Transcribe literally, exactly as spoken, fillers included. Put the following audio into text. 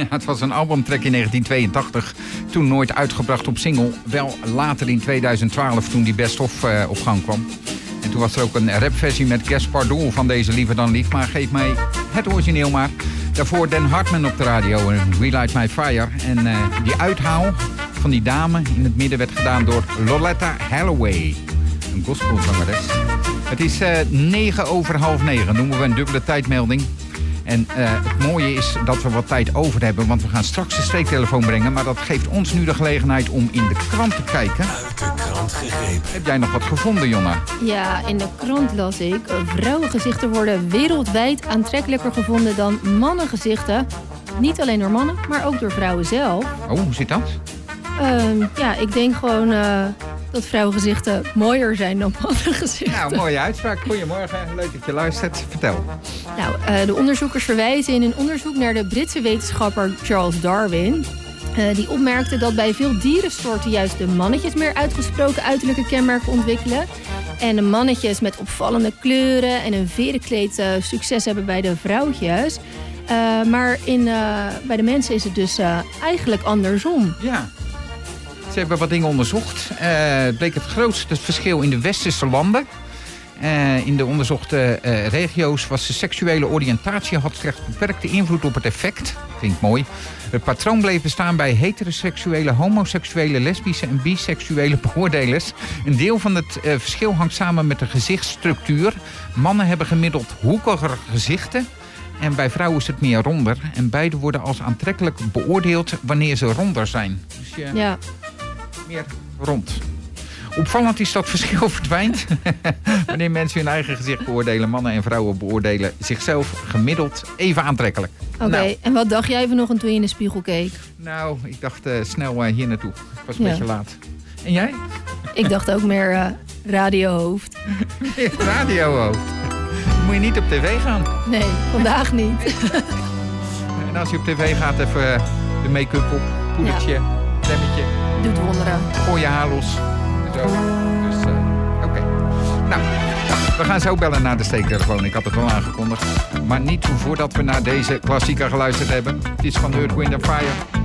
Ja, het was een albumtrack in negentien tweeëntachtig. Toen nooit uitgebracht op single. Wel later in tweeduizend twaalf toen die Best Of uh, op gang kwam. En toen was er ook een rapversie met Gaspar Doel van deze Liever Dan Lief. Maar geef mij het origineel maar. Daarvoor Dan Hartman op de radio en We Light My Fire. En uh, die uithaal van die dame in het midden werd gedaan door Loletta Holloway. Een gospelzangeres. Het is uh, negen over half negen. Noemen we een dubbele tijdmelding. En uh, het mooie is dat we wat tijd over hebben, want we gaan straks de streektelefoon brengen. Maar dat geeft ons nu de gelegenheid om in de krant te kijken. Uit de krant gegrepen. Heb jij nog wat gevonden, Jonna? Ja, in de krant las ik. Vrouwengezichten worden wereldwijd aantrekkelijker gevonden dan mannengezichten. Niet alleen door mannen, maar ook door vrouwen zelf. Oh, hoe zit dat? Uh, ja, ik denk gewoon uh, dat vrouwengezichten mooier zijn dan mannengezichten. Nou, mooie uitspraak. Goedemorgen, leuk dat je luistert. Vertel. Nou, uh, de onderzoekers verwijzen in een onderzoek naar de Britse wetenschapper Charles Darwin. Uh, die opmerkte dat bij veel dierensoorten juist de mannetjes meer uitgesproken uiterlijke kenmerken ontwikkelen. En de mannetjes met opvallende kleuren en een verenkleed uh, succes hebben bij de vrouwtjes. Uh, maar in, uh, bij de mensen is het dus uh, eigenlijk andersom. Ja. Ze hebben wat dingen onderzocht. Uh, het bleek het grootste verschil in de westerse landen. Uh, in de onderzochte uh, regio's was de seksuele oriëntatie had slechts beperkte invloed op het effect. Vind ik mooi. Het patroon bleef bestaan bij heteroseksuele, homoseksuele, lesbische en biseksuele beoordelers. Een deel van het uh, verschil hangt samen met de gezichtsstructuur. Mannen hebben gemiddeld hoekiger gezichten. En bij vrouwen is het meer ronder. En beide worden als aantrekkelijk beoordeeld wanneer ze ronder zijn. Dus je Ja. meer rond. Opvallend is dat verschil verdwijnt. Wanneer mensen hun eigen gezicht beoordelen. Mannen en vrouwen beoordelen zichzelf gemiddeld even aantrekkelijk. Oké, okay, nou. En wat dacht jij vanochtend toen je in de spiegel keek? Nou, ik dacht uh, snel uh, hier naartoe. Het was een ja. beetje laat. En jij? Ik dacht ook meer uh, radiohoofd. Radiohoofd. Moet je niet op tv gaan? Nee, vandaag niet. En als je op tv gaat, even de make-up op, poedertje, ja. Stemmetje. Doet wonderen. Gooi je haar los. Zo. Dus, uh, oké. Okay. Nou, we gaan zo bellen naar de steektelefoon. Ik had het al aangekondigd. Maar niet voordat we naar deze klassieker geluisterd hebben. Het is van Earth, Wind and Fire.